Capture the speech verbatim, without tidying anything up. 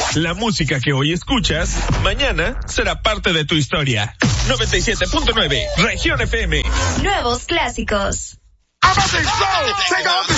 La música que hoy escuchas, mañana será parte de tu historia. noventa y siete punto nueve, Región F M. Nuevos clásicos.